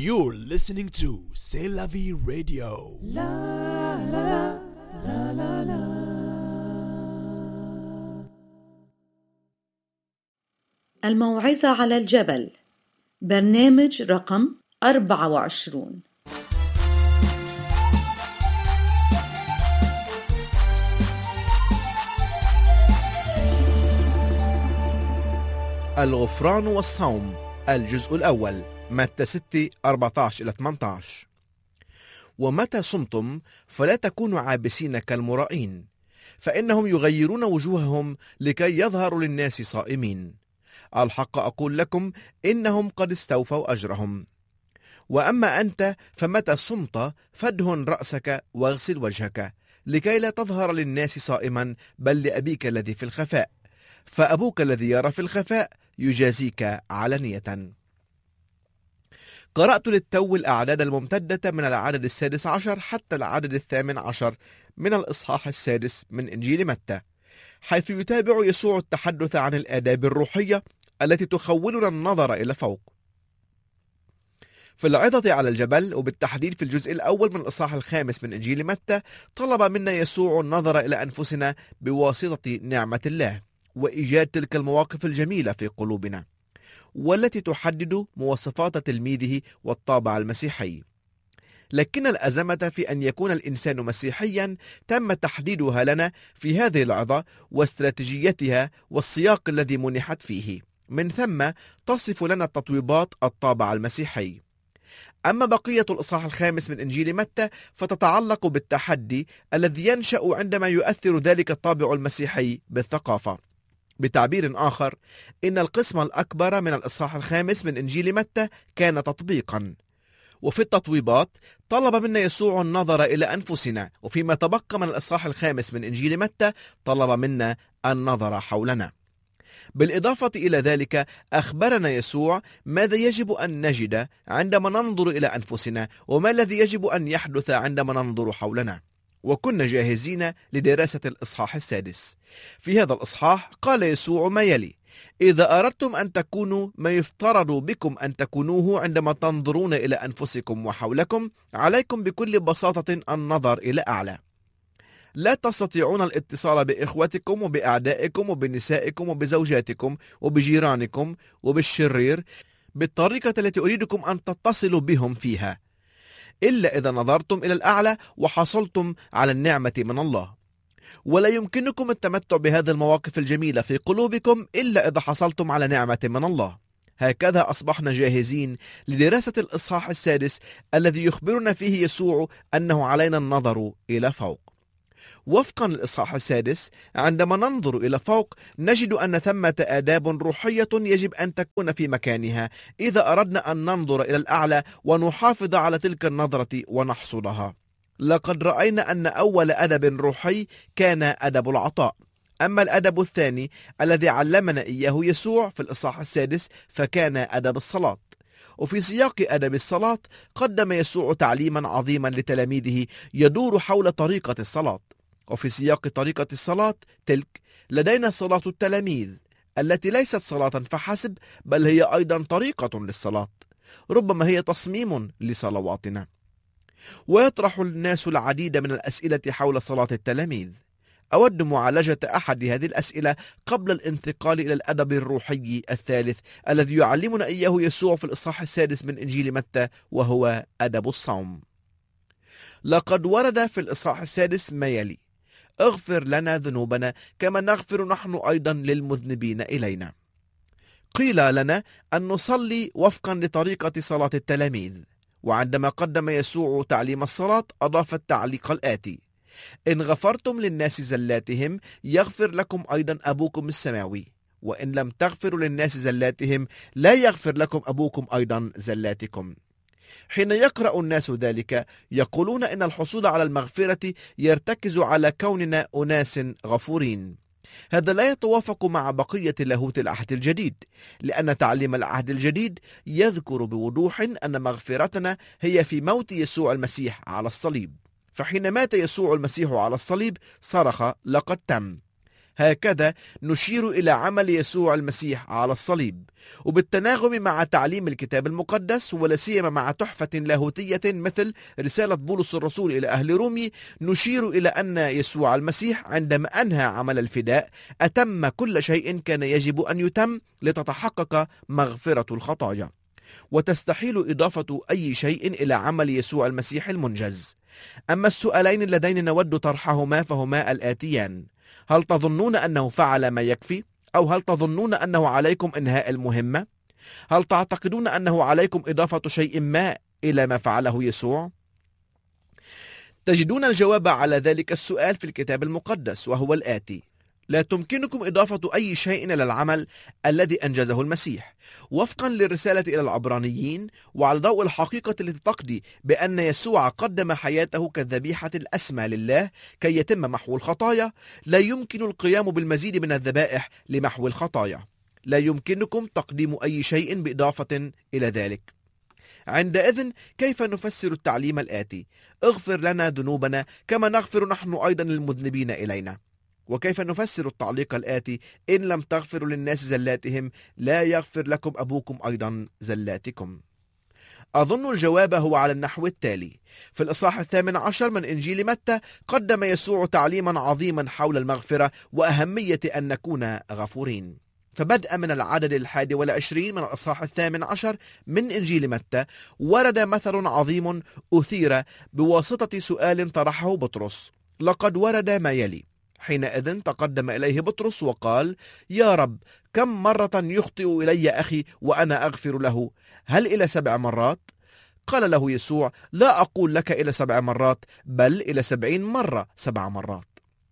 You're listening to C'est la vie radio. الموعظة على الجبل، برنامج رقم 24. الغفران والصوم، الجزء الأول، متى 6:14-18. ومتى صمتم فلا تكونوا عابسين كالمرائين، فإنهم يغيرون وجوههم لكي يظهروا للناس صائمين. الحق أقول لكم إنهم قد استوفوا أجرهم. وأما أنت فمتى صمت فادهن رأسك واغسل وجهك، لكي لا تظهر للناس صائما، بل لأبيك الذي في الخفاء، فأبوك الذي يرى في الخفاء يجازيك علانية. قرأت للتو الأعداد الممتدة من العدد 16 حتى العدد 18 من الإصحاح 6 من إنجيل متى، حيث يتابع يسوع التحدث عن الآداب الروحية التي تخولنا النظر إلى فوق. في العظة على الجبل، وبالتحديد في الجزء الأول من الإصحاح 5 من إنجيل متى، طلب منا يسوع النظر إلى أنفسنا بواسطة نعمة الله، وإيجاد تلك المواقف الجميلة في قلوبنا، والتي تحدد مواصفات تلميذه والطابع المسيحي. لكن الأزمة في أن يكون الإنسان مسيحيا تم تحديدها لنا في هذه العظة واستراتيجيتها والسياق الذي منحت فيه، من ثم تصف لنا التطويبات الطابع المسيحي. أما بقية الإصحاح 5 من إنجيل متى فتتعلق بالتحدي الذي ينشأ عندما يؤثر ذلك الطابع المسيحي بالثقافة. بتعبير آخر، إن القسم الأكبر من الإصحاح 5 من إنجيل متى كان تطبيقا، وفي التطويبات طلب منا يسوع النظر إلى أنفسنا، وفيما تبقى من الإصحاح 5 من إنجيل متى طلب منا النظر حولنا. بالإضافة إلى ذلك أخبرنا يسوع ماذا يجب أن نجد عندما ننظر إلى أنفسنا، وما الذي يجب أن يحدث عندما ننظر حولنا، وكنا جاهزين لدراسة الإصحاح 6. في هذا الإصحاح قال يسوع ما يلي: إذا أردتم أن تكونوا ما يفترض بكم أن تكونوه عندما تنظرون إلى أنفسكم وحولكم، عليكم بكل بساطة النظر إلى أعلى. لا تستطيعون الاتصال بإخوتكم وبأعدائكم وبنسائكم وبزوجاتكم وبجيرانكم وبالشرير بالطريقة التي أريدكم أن تتصلوا بهم فيها، إلا إذا نظرتم إلى الأعلى وحصلتم على النعمة من الله. ولا يمكنكم التمتع بهذه المواقف الجميلة في قلوبكم إلا إذا حصلتم على نعمة من الله. هكذا أصبحنا جاهزين لدراسة الإصحاح 6 الذي يخبرنا فيه يسوع أنه علينا النظر إلى فوق. وفقا للإصحاح 6، عندما ننظر إلى فوق نجد أن ثمة آداب روحية يجب أن تكون في مكانها إذا أردنا أن ننظر إلى الأعلى ونحافظ على تلك النظرة ونحصدها. لقد رأينا أن أول أدب روحي كان أدب العطاء، أما الأدب الثاني الذي علمنا إياه يسوع في الإصحاح 6 فكان أدب الصلاة. وفي سياق أدب الصلاة قدم يسوع تعليما عظيما لتلاميذه يدور حول طريقة الصلاة. وفي سياق طريقة الصلاة تلك لدينا صلاة التلاميذ التي ليست صلاة فحسب، بل هي أيضا طريقة للصلاة، ربما هي تصميم لصلواتنا. ويطرح الناس العديد من الأسئلة حول صلاة التلاميذ. أود معالجة أحد هذه الأسئلة قبل الانتقال إلى الأدب الروحي الثالث الذي يعلمنا إياه يسوع في الإصحاح 6 من إنجيل متى، وهو أدب الصوم. لقد ورد في الإصحاح 6 ما يلي: اغفر لنا ذنوبنا كما نغفر نحن أيضا للمذنبين إلينا. قيل لنا أن نصلي وفقا لطريقة صلاة التلاميذ، وعندما قدم يسوع تعليم الصلاة أضاف التعليق الآتي: إن غفرتم للناس زلاتهم يغفر لكم أيضا أبوكم السماوي، وإن لم تغفروا للناس زلاتهم لا يغفر لكم أبوكم أيضا زلاتكم. حين يقرأ الناس ذلك يقولون إن الحصول على المغفرة يرتكز على كوننا أناس غفورين. هذا لا يتوافق مع بقية لاهوت العهد الجديد، لأن تعليم العهد الجديد يذكر بوضوح أن مغفرتنا هي في موت يسوع المسيح على الصليب. فحين مات يسوع المسيح على الصليب صرخ: لقد تم. هكذا نشير إلى عمل يسوع المسيح على الصليب، وبالتناغم مع تعليم الكتاب المقدس ولا سيما مع تحفة لاهوتية مثل رسالة بولس الرسول إلى أهل رومي، نشير إلى أن يسوع المسيح عندما أنهى عمل الفداء أتم كل شيء كان يجب أن يتم لتتحقق مغفرة الخطايا، وتستحيل إضافة أي شيء إلى عمل يسوع المسيح المنجز. أما السؤالين اللذين نود طرحهما فهما الآتيان: هل تظنون أنه فعل ما يكفي؟ أو هل تظنون أنه عليكم إنهاء المهمة؟ هل تعتقدون أنه عليكم إضافة شيء ما إلى ما فعله يسوع؟ تجدون الجواب على ذلك السؤال في الكتاب المقدس، وهو الآتي: لا تمكنكم إضافة أي شيء إلى العمل الذي أنجزه المسيح. وفقا للرسالة إلى العبرانيين، وعلى ضوء الحقيقة التي تقضي بأن يسوع قدم حياته كالذبيحة الأسمى لله كي يتم محو الخطايا، لا يمكن القيام بالمزيد من الذبائح لمحو الخطايا. لا يمكنكم تقديم أي شيء بإضافة إلى ذلك. عندئذ كيف نفسر التعليم الآتي: اغفر لنا ذنوبنا كما نغفر نحن أيضا للمذنبين إلينا؟ وكيف نفسر التعليق الآتي: إن لم تغفروا للناس زلاتهم لا يغفر لكم أبوكم أيضا زلاتكم؟ أظن الجواب هو على النحو التالي: في الإصحاح 18 من إنجيل متى قدم يسوع تعليما عظيما حول المغفرة وأهمية أن نكون غفورين. فبدءا من العدد 21 من الإصحاح 18 من إنجيل متى ورد مثل عظيم أثير بواسطة سؤال طرحه بطرس. لقد ورد ما يلي: حينئذ تقدم إليه بطرس وقال: يا رب، كم مرة يخطئ إلي أخي وأنا أغفر له؟ هل إلى 7 مرات؟ قال له يسوع: لا أقول لك إلى 7 مرات، بل إلى 70 مرة 7 مرات.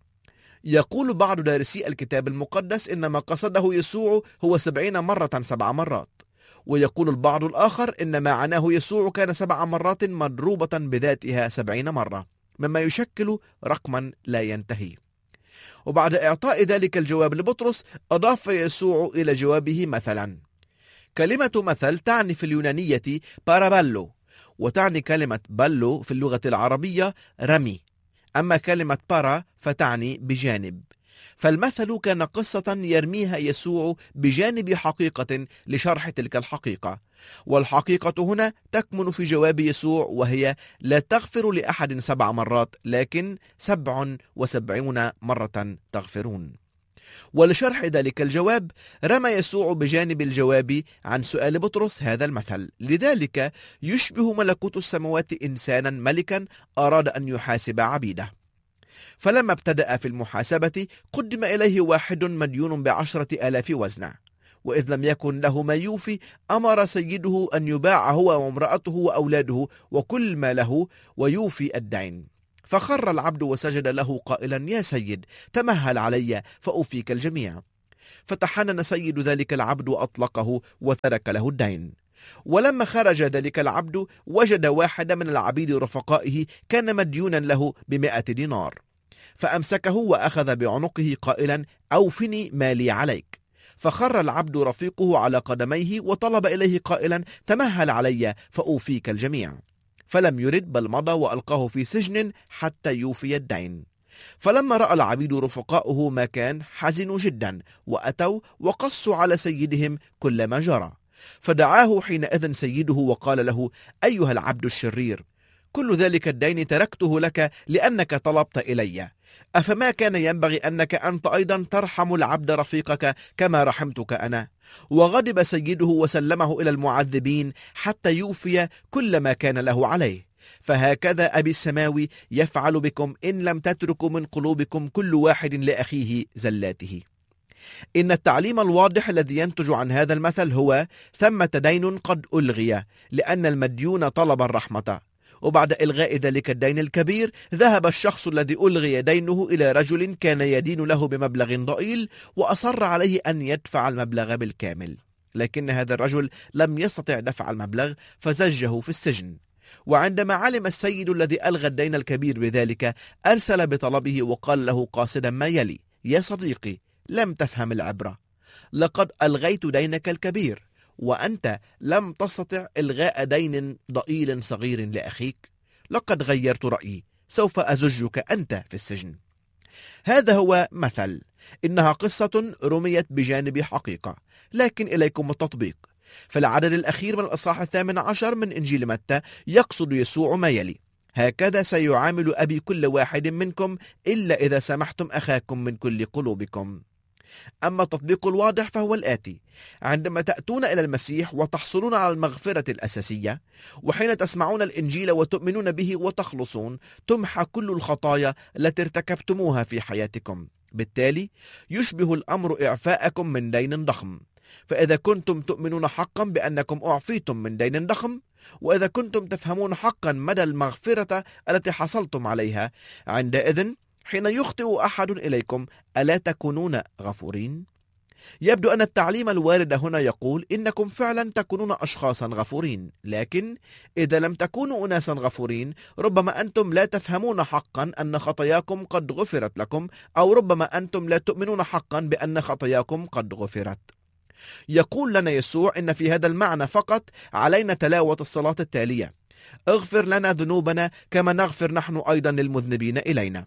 يقول بعض دارسي الكتاب المقدس إن ما قصده يسوع هو 70 مرة 7 مرات، ويقول البعض الآخر إن ما عناه يسوع كان 7 مرات مضروبة بذاتها 70 مرة، مما يشكل رقما لا ينتهي. وبعد إعطاء ذلك الجواب لبطرس أضاف يسوع إلى جوابه مثلا. كلمة مثل تعني في اليونانية بارابالو، وتعني كلمة بالو في اللغة العربية رمي، أما كلمة بارا فتعني بجانب. فالمثل كان قصة يرميها يسوع بجانب حقيقة لشرح تلك الحقيقة، والحقيقة هنا تكمن في جواب يسوع، وهي: لا تغفر لأحد 7 مرات، لكن 77 مرة تغفرون. ولشرح ذلك الجواب رمى يسوع بجانب الجواب عن سؤال بطرس هذا المثل. لذلك يشبه ملكوت السماوات إنسانا ملكا أراد أن يحاسب عبيده، فلما ابتدأ في المحاسبة قدم إليه واحد مديون ب10,000 وزنة، وإذ لم يكن له ما يوفي أمر سيده أن يباع هو وامرأته وأولاده وكل ما له ويوفي الدين. فخر العبد وسجد له قائلا: يا سيد، تمهل علي فأوفيك الجميع. فتحنن سيد ذلك العبد وأطلقه وترك له الدين. ولما خرج ذلك العبد وجد واحد من العبيد رفقائه كان مديونا له ب100 دينار، فأمسكه وأخذ بعنقه قائلا: أوفني مالي عليك. فخر العبد رفيقه على قدميه وطلب إليه قائلا: تمهل علي فأوفيك الجميع. فلم يرد، بل مضى وألقاه في سجن حتى يوفي الدين. فلما رأى العبيد رفقاؤه ما كان حزنوا جدا، وأتوا وقصوا على سيدهم كل ما جرى. فدعاه حينئذ سيده وقال له: أيها العبد الشرير، كل ذلك الدين تركته لك لأنك طلبت إلي. أفما كان ينبغي أنك أنت أيضا ترحم العبد رفيقك كما رحمتك أنا؟ وغضب سيده وسلمه إلى المعذبين حتى يوفي كل ما كان له عليه. فهكذا أبي السماوي يفعل بكم إن لم تتركوا من قلوبكم كل واحد لأخيه زلاته. إن التعليم الواضح الذي ينتج عن هذا المثل هو: ثمة دين قد ألغي، لأن المديون طلب الرحمة. وبعد إلغاء ذلك الدين الكبير ذهب الشخص الذي ألغي دينه إلى رجل كان يدين له بمبلغ ضئيل، وأصر عليه أن يدفع المبلغ بالكامل، لكن هذا الرجل لم يستطع دفع المبلغ فزجه في السجن. وعندما علم السيد الذي ألغى الدين الكبير بذلك أرسل بطلبه وقال له قاصدا ما يلي: يا صديقي، لم تفهم العبرة، لقد ألغيت دينك الكبير وأنت لم تستطع إلغاء دين ضئيل صغير لأخيك. لقد غيرت رأيي، سوف أزجك أنت في السجن. هذا هو مثل، إنها قصة رميت بجانب حقيقة، لكن إليكم التطبيق. في العدد الأخير من الإصحاح 18 من إنجيل متى يقصد يسوع ما يلي: هكذا سيعامل أبي كل واحد منكم إلا إذا سمحتم أخاكم من كل قلوبكم. أما التطبيق الواضح فهو الآتي: عندما تأتون إلى المسيح وتحصلون على المغفرة الأساسية، وحين تسمعون الإنجيل وتؤمنون به وتخلصون، تمحى كل الخطايا التي ارتكبتموها في حياتكم. بالتالي يشبه الأمر إعفاءكم من دين ضخم. فإذا كنتم تؤمنون حقا بأنكم أعفيتم من دين ضخم، وإذا كنتم تفهمون حقا مدى المغفرة التي حصلتم عليها، عندئذ حين يخطئ أحد إليكم ألا تكونون غفورين؟ يبدو أن التعليم الوارد هنا يقول إنكم فعلا تكونون أشخاصا غفورين، لكن إذا لم تكونوا أناسا غفورين، ربما أنتم لا تفهمون حقا أن خطاياكم قد غفرت لكم، أو ربما أنتم لا تؤمنون حقا بأن خطاياكم قد غفرت. يقول لنا يسوع إن في هذا المعنى فقط علينا تلاوة الصلاة التالية: اغفر لنا ذنوبنا كما نغفر نحن أيضا للمذنبين إلينا.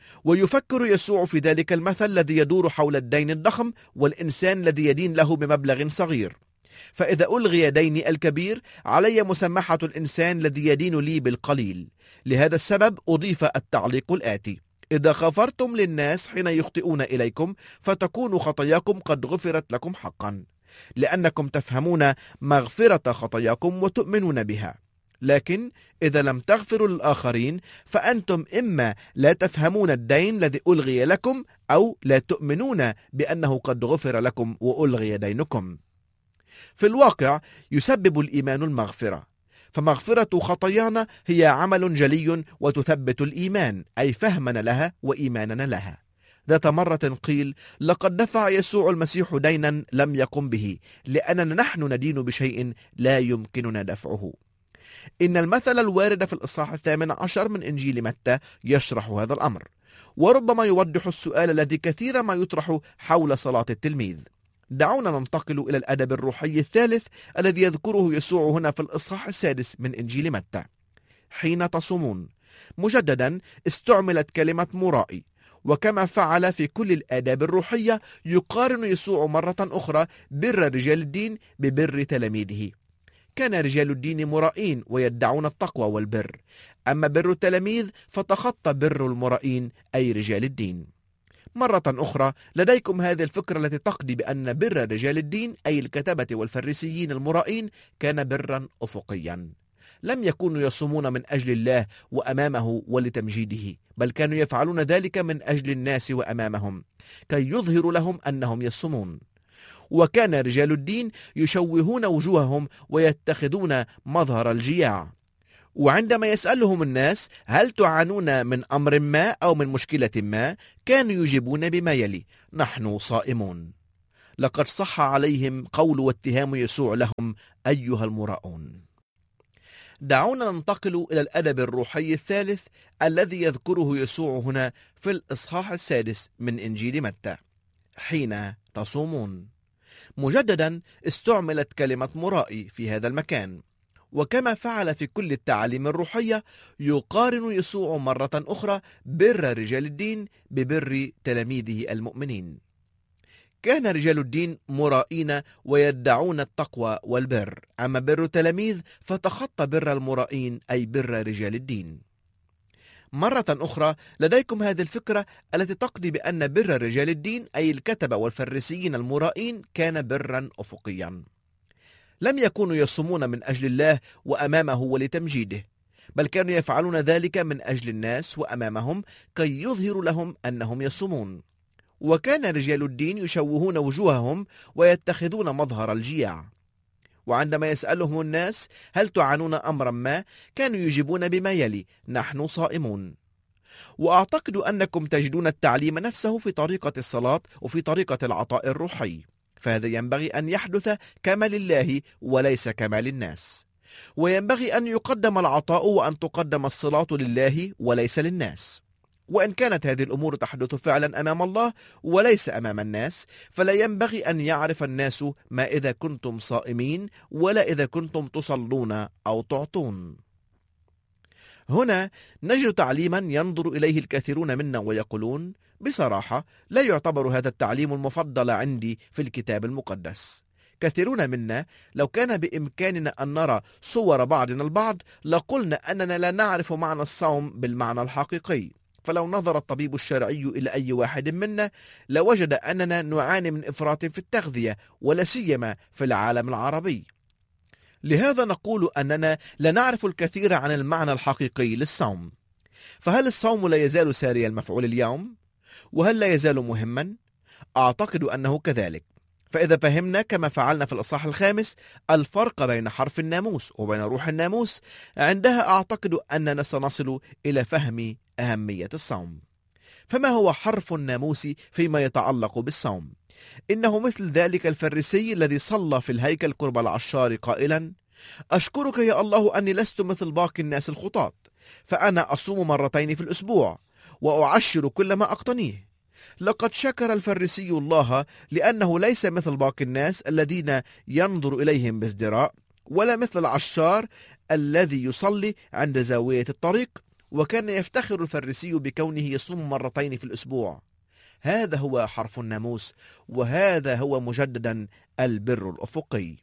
ويفكر يسوع في ذلك المثل الذي يدور حول الدين الضخم والإنسان الذي يدين له بمبلغ صغير. فإذا ألغي ديني الكبير، علي مسامحة الإنسان الذي يدين لي بالقليل. لهذا السبب أضيف التعليق الآتي: إذا غفرتم للناس حين يخطئون إليكم، فتكون خطاياكم قد غفرت لكم حقا، لأنكم تفهمون مغفرة خطاياكم وتؤمنون بها. لكن إذا لم تغفروا للآخرين، فأنتم إما لا تفهمون الدين الذي ألغي لكم، أو لا تؤمنون بأنه قد غفر لكم وألغي دينكم. في الواقع يسبب الإيمان المغفرة، فمغفرة خطايانا هي عمل جلي وتثبت الإيمان، أي فهمنا لها وإيماننا لها. ذات مرة قيل: لقد دفع يسوع المسيح دينا لم يقم به، لأننا نحن ندين بشيء لا يمكننا دفعه. إن المثل الوارد في الإصحاح 18 من إنجيل متى يشرح هذا الأمر، وربما يوضح السؤال الذي كثيرا ما يطرح حول صلاة التلميذ. دعونا ننتقل إلى الأدب الروحي الثالث الذي يذكره يسوع هنا في الإصحاح 6 من إنجيل متى: حين تصومون. مجددا استعملت كلمة مرائي، وكما فعل في كل الآداب الروحية يقارن يسوع مرة أخرى بر رجال الدين ببر تلاميذه. كان رجال الدين مرائين ويدعون التقوى والبر، أما بر التلاميذ فتخطى بر المرائين أي رجال الدين. مرة أخرى لديكم هذه الفكرة التي تقضي بأن بر رجال الدين أي الكتبة والفريسيين المرائين كان برا أفقيا. لم يكونوا يصومون من أجل الله وأمامه ولتمجيده، بل كانوا يفعلون ذلك من أجل الناس وأمامهم كي يظهروا لهم أنهم يصومون. وكان رجال الدين يشوهون وجوههم ويتخذون مظهر الجياع. وعندما يسألهم الناس: هل تعانون من أمر ما أو من مشكلة ما؟ كانوا يجيبون بما يلي: نحن صائمون. لقد صح عليهم قول واتهام يسوع لهم: أيها المراؤون. دعونا ننتقل إلى الأدب الروحي الثالث الذي يذكره يسوع هنا في الإصحاح 6 من إنجيل متى: حين تصومون. مجددا استعملت كلمة مرائي في هذا المكان، وكما فعل في كل التعاليم الروحية يقارن يسوع مرة أخرى بر رجال الدين ببر تلاميذه المؤمنين. كان رجال الدين مرائين ويدعون التقوى والبر، أما بر التلاميذ فتخطى بر المرائين أي بر رجال الدين. مرة أخرى لديكم هذه الفكرة التي تقضي بأن بر رجال الدين أي الكتبة والفريسيين المرائين كان برا أفقيا. لم يكونوا يصومون من أجل الله وأمامه ولتمجيده، بل كانوا يفعلون ذلك من أجل الناس وأمامهم كي يظهروا لهم أنهم يصومون. وكان رجال الدين يشوهون وجوههم ويتخذون مظهر الجياع. وعندما يسألهم الناس: هل تعانون أمرا ما؟ كانوا يجيبون بما يلي: نحن صائمون. وأعتقد أنكم تجدون التعليم نفسه في طريقة الصلاة وفي طريقة العطاء الروحي، فهذا ينبغي أن يحدث كما لله وليس كما للناس. وينبغي أن يقدم العطاء وأن تقدم الصلاة لله وليس للناس. وإن كانت هذه الأمور تحدث فعلا أمام الله وليس أمام الناس، فلا ينبغي أن يعرف الناس ما إذا كنتم صائمين ولا إذا كنتم تصلون أو تعطون. هنا نجد تعليما ينظر إليه الكثيرون منا ويقولون: بصراحة لا يعتبر هذا التعليم المفضل عندي في الكتاب المقدس. كثيرون منا لو كان بإمكاننا أن نرى صور بعضنا البعض لقلنا أننا لا نعرف معنى الصوم بالمعنى الحقيقي. فلو نظر الطبيب الشرعي إلى أي واحد منا لوجد أننا نعاني من إفراط في التغذية، ولا سيما في العالم العربي. لهذا نقول أننا لا نعرف الكثير عن المعنى الحقيقي للصوم. فهل الصوم لا يزال ساري المفعول اليوم؟ وهل لا يزال مهما؟ أعتقد أنه كذلك. فإذا فهمنا كما فعلنا في الإصحاح 5 الفرق بين حرف الناموس وبين روح الناموس، عندها أعتقد أننا سنصل إلى فهم أهمية الصوم. فما هو حرف الناموس فيما يتعلق بالصوم؟ إنه مثل ذلك الفريسي الذي صلى في الهيكل قرب العشار قائلا: أشكرك يا الله أني لست مثل باقي الناس الخطاة، فأنا أصوم مرتين في الأسبوع وأعشر كل ما أقتنيه. لقد شكر الفريسي الله لأنه ليس مثل باقي الناس الذين ينظر إليهم بازدراء، ولا مثل العشار الذي يصلي عند زاوية الطريق. وكان يفتخر الفريسي بكونه يصوم مرتين في الأسبوع. هذا هو حرف الناموس، وهذا هو مجددا البر الأفقي.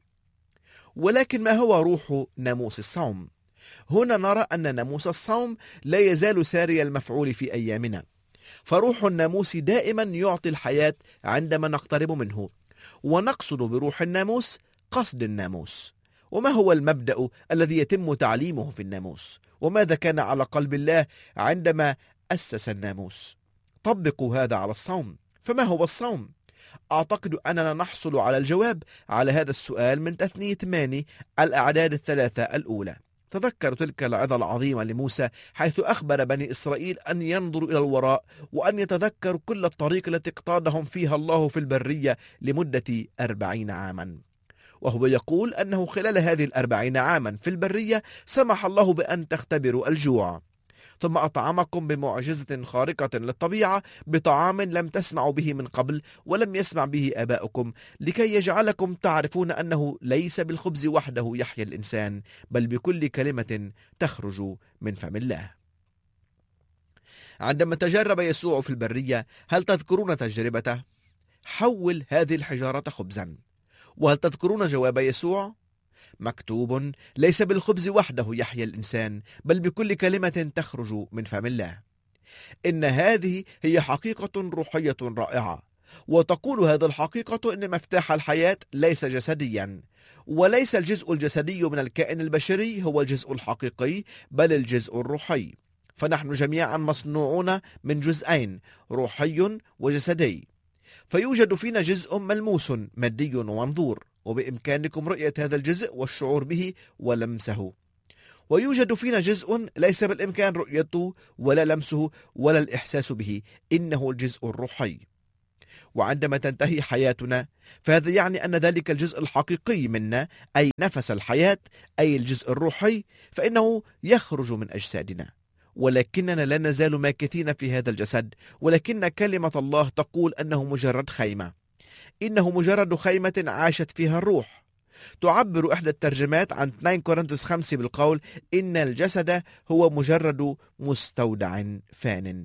ولكن ما هو روح ناموس الصوم؟ هنا نرى أن ناموس الصوم لا يزال ساري المفعول في أيامنا. فروح الناموس دائما يعطي الحياة عندما نقترب منه، ونقصد بروح الناموس قصد الناموس. وما هو المبدأ الذي يتم تعليمه في الناموس؟ وماذا كان على قلب الله عندما أسس الناموس؟ طبقوا هذا على الصوم. فما هو الصوم؟ أعتقد أننا نحصل على الجواب على هذا السؤال من تثنية 8 الأعداد 3 الأولى. تذكروا تلك العظة العظيمة لموسى حيث أخبر بني إسرائيل أن ينظروا إلى الوراء وأن يتذكروا كل الطريق التي اقتادهم فيها الله في البرية لمدة 40 عاما. وهو يقول أنه خلال هذه 40 عاما في البرية سمح الله بأن تختبروا الجوع، ثم أطعمكم بمعجزة خارقة للطبيعة بطعام لم تسمعوا به من قبل ولم يسمع به آباؤكم، لكي يجعلكم تعرفون أنه ليس بالخبز وحده يحيا الإنسان، بل بكل كلمة تخرج من فم الله. عندما تجرب يسوع في البرية، هل تذكرون تجربته؟ حول هذه الحجارة خبزا. وهل تذكرون جواب يسوع؟ مكتوب: ليس بالخبز وحده يحيا الإنسان، بل بكل كلمة تخرج من فم الله. إن هذه هي حقيقة روحية رائعة، وتقول هذه الحقيقة إن مفتاح الحياة ليس جسديا، وليس الجزء الجسدي من الكائن البشري هو الجزء الحقيقي، بل الجزء الروحي. فنحن جميعا مصنوعون من جزئين، روحي وجسدي. فيوجد فينا جزء ملموس مادي ومنظور، وبإمكانكم رؤية هذا الجزء والشعور به ولمسه. ويوجد فينا جزء ليس بالإمكان رؤيته ولا لمسه ولا الإحساس به، إنه الجزء الروحي. وعندما تنتهي حياتنا فهذا يعني أن ذلك الجزء الحقيقي منا، أي نفس الحياة، أي الجزء الروحي، فإنه يخرج من أجسادنا. ولكننا لا نزال ماكثين في هذا الجسد، ولكن كلمة الله تقول أنه مجرد خيمة. إنه مجرد خيمة عاشت فيها الروح. تعبر إحدى الترجمات عن 2 كورنثوس 5 بالقول: إن الجسد هو مجرد مستودع فان.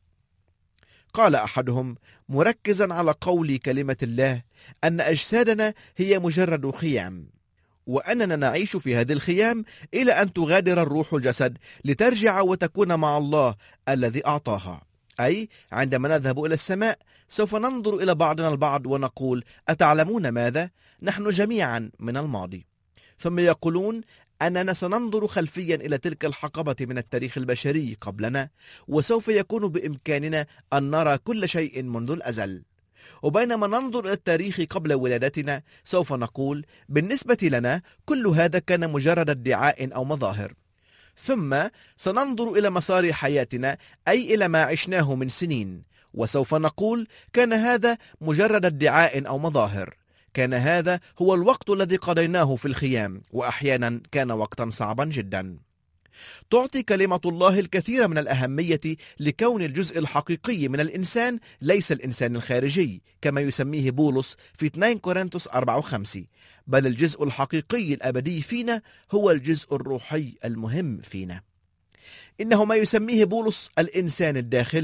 قال أحدهم مركزا على قول كلمة الله أن أجسادنا هي مجرد خيام، وأننا نعيش في هذه الخيام إلى أن تغادر الروح الجسد لترجع وتكون مع الله الذي أعطاها. أي عندما نذهب إلى السماء سوف ننظر إلى بعضنا البعض ونقول: أتعلمون ماذا؟ نحن جميعا من الماضي. ثم يقولون أننا سننظر خلفيا إلى تلك الحقبة من التاريخ البشري قبلنا، وسوف يكون بإمكاننا أن نرى كل شيء منذ الأزل. وبينما ننظر إلى التاريخ قبل ولادتنا سوف نقول: بالنسبة لنا كل هذا كان مجرد ادعاء أو مظاهر. ثم سننظر إلى مسار حياتنا، أي إلى ما عشناه من سنين، وسوف نقول: كان هذا مجرد ادعاء أو مظاهر. كان هذا هو الوقت الذي قضيناه في الخيام، وأحيانا كان وقتا صعبا جدا. تعطي كلمة الله الكثير من الأهمية لكون الجزء الحقيقي من الإنسان ليس الإنسان الخارجي كما يسميه بولس في 2 كورنثوس 4 و5، بل الجزء الحقيقي الأبدي فينا هو الجزء الروحي المهم فينا. إنه ما يسميه بولس الإنسان الداخلي،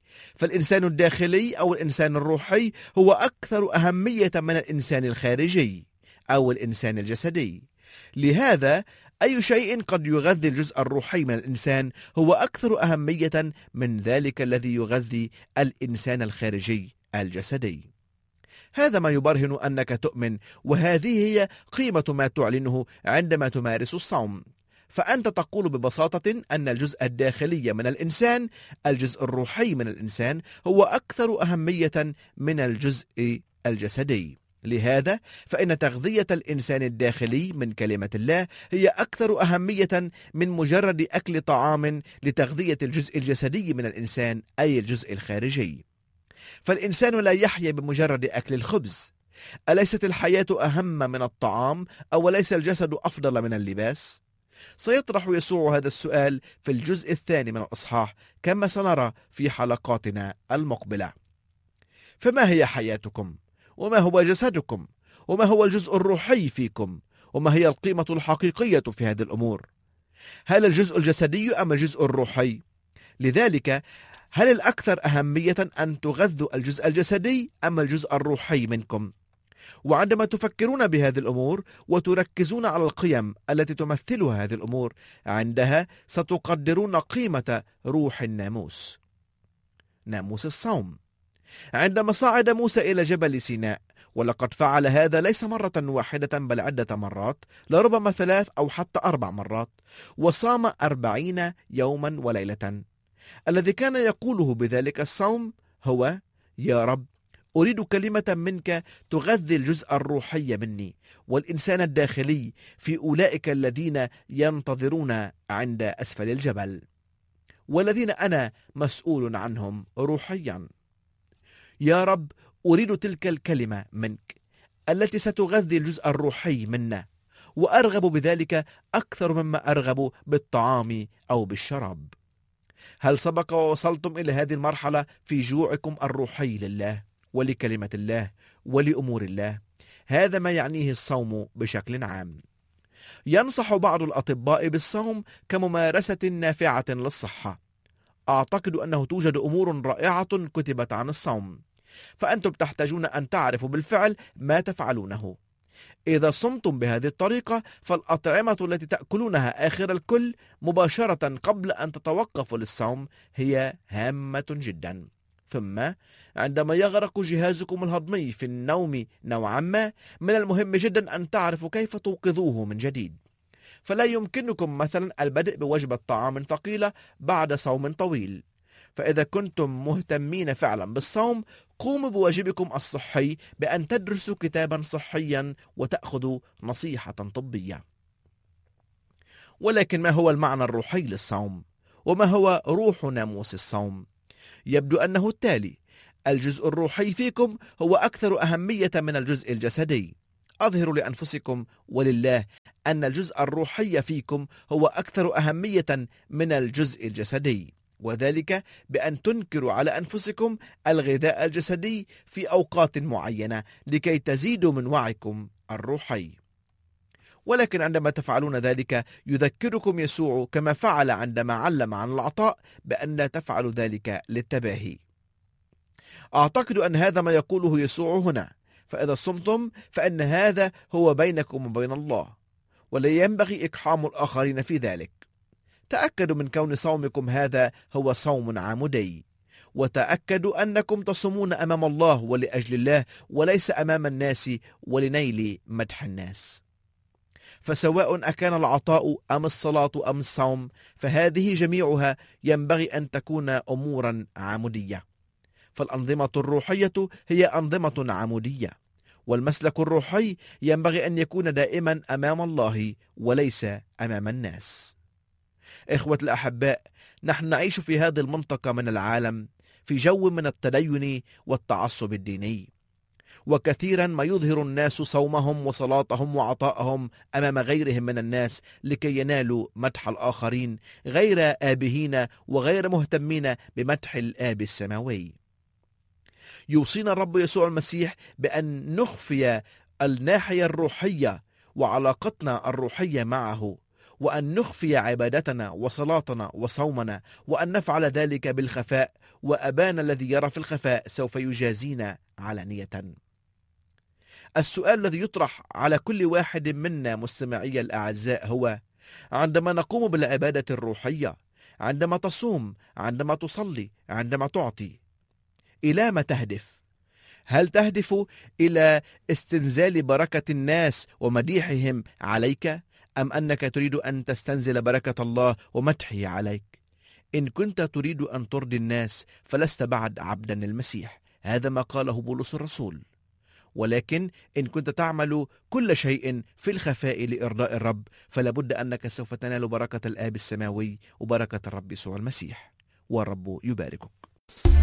فالإنسان الداخلي أو الإنسان الروحي هو أكثر أهمية من الإنسان الخارجي أو الإنسان الجسدي. لهذا أي شيء قد يغذي الجزء الروحي من الإنسان هو أكثر أهمية من ذلك الذي يغذي الإنسان الخارجي الجسدي. هذا ما يبرهن أنك تؤمن، وهذه هي قيمة ما تعلنه عندما تمارس الصوم. فأنت تقول ببساطة أن الجزء الداخلي من الإنسان، الجزء الروحي من الإنسان، هو أكثر أهمية من الجزء الجسدي. لهذا فإن تغذية الإنسان الداخلي من كلمة الله هي أكثر أهمية من مجرد أكل طعام لتغذية الجزء الجسدي من الإنسان، أي الجزء الخارجي. فالإنسان لا يحيا بمجرد أكل الخبز. أليست الحياة أهم من الطعام؟ أو ليس الجسد أفضل من اللباس؟ سيطرح يسوع هذا السؤال في الجزء الثاني من الإصحاح كما سنرى في حلقاتنا المقبلة. فما هي حياتكم؟ وما هو جسدكم؟ وما هو الجزء الروحي فيكم؟ وما هي القيمة الحقيقية في هذه الأمور؟ هل الجزء الجسدي أم الجزء الروحي؟ لذلك هل الأكثر أهمية أن تغذوا الجزء الجسدي أم الجزء الروحي منكم؟ وعندما تفكرون بهذه الأمور وتركزون على القيم التي تمثلها هذه الأمور، عندها ستقدرون قيمة روح الناموس، ناموس الصوم. عندما صعد موسى إلى جبل سيناء، ولقد فعل هذا ليس مرة واحدة بل عدة مرات، لربما 3 أو حتى 4 مرات، وصام 40 يوما وليلة. الذي كان يقوله بذلك الصوم هو: يا رب، أريد كلمة منك تغذي الجزء الروحي مني والإنسان الداخلي في أولئك الذين ينتظرون عند أسفل الجبل، والذين أنا مسؤول عنهم روحيا. يا رب، أريد تلك الكلمة منك التي ستغذي الجزء الروحي منا، وأرغب بذلك أكثر مما أرغب بالطعام أو بالشراب. هل سبق ووصلتم إلى هذه المرحلة في جوعكم الروحي لله ولكلمة الله ولأمور الله؟ هذا ما يعنيه الصوم بشكل عام. ينصح بعض الأطباء بالصوم كممارسة نافعة للصحة. أعتقد أنه توجد أمور رائعة كتبت عن الصوم، فأنتم تحتاجون أن تعرفوا بالفعل ما تفعلونه. إذا صمتم بهذه الطريقة، فالأطعمة التي تأكلونها آخر الكل مباشرة قبل أن تتوقفوا للصوم هي هامة جدا. ثم عندما يغرق جهازكم الهضمي في النوم نوعا ما، من المهم جدا أن تعرفوا كيف توقظوه من جديد. فلا يمكنكم مثلا البدء بوجبة طعام ثقيلة بعد صوم طويل. فإذا كنتم مهتمين فعلا بالصوم، قوموا بواجبكم الصحي بأن تدرسوا كتابا صحيا وتأخذوا نصيحة طبية. ولكن ما هو المعنى الروحي للصوم؟ وما هو روح ناموس الصوم؟ يبدو أنه التالي: الجزء الروحي فيكم هو أكثر أهمية من الجزء الجسدي. أظهروا لأنفسكم ولله أن الجزء الروحي فيكم هو أكثر أهمية من الجزء الجسدي، وذلك بأن تنكروا على أنفسكم الغذاء الجسدي في أوقات معينة لكي تزيدوا من وعيكم الروحي. ولكن عندما تفعلون ذلك، يذكركم يسوع كما فعل عندما علم عن العطاء بأن لا تفعلوا ذلك للتباهي. أعتقد أن هذا ما يقوله يسوع هنا. فإذا صمتم فإن هذا هو بينكم وبين الله، ولا ينبغي إقحام الآخرين في ذلك. تأكدوا من كون صومكم هذا هو صوم عمودي، وتأكدوا أنكم تصومون أمام الله ولأجل الله، وليس أمام الناس ولنيل مدح الناس. فسواء أكان العطاء أم الصلاة أم الصوم، فهذه جميعها ينبغي أن تكون أمورا عمودية. فالأنظمة الروحية هي أنظمة عمودية، والمسلك الروحي ينبغي أن يكون دائما أمام الله وليس أمام الناس. إخوة الأحباء، نحن نعيش في هذه المنطقة من العالم في جو من التدين والتعصب الديني، وكثيرا ما يظهر الناس صومهم وصلاتهم وعطائهم أمام غيرهم من الناس لكي ينالوا مدح الآخرين، غير آبهين وغير مهتمين بمدح الآب السماوي. يوصينا الرب يسوع المسيح بأن نخفي الناحية الروحية وعلاقتنا الروحية معه، وأن نخفي عبادتنا وصلاتنا وصومنا، وأن نفعل ذلك بالخفاء، وأبانا الذي يرى في الخفاء سوف يجازينا علانية. السؤال الذي يطرح على كل واحد منا مستمعي الأعزاء هو: عندما نقوم بالعبادة الروحية، عندما تصوم، عندما تصلي، عندما تعطي، إلى ما تهدف؟ هل تهدف إلى استنزال بركة الناس ومديحهم عليك، أم أنك تريد أن تستنزل بركة الله ومدحه عليك؟ إن كنت تريد أن ترضي الناس فلست بعد عبدا المسيح، هذا ما قاله بولس الرسول. ولكن إن كنت تعمل كل شيء في الخفاء لإرضاء الرب، فلابد أنك سوف تنال بركة الآب السماوي وبركة الرب يسوع المسيح، والرب يباركك.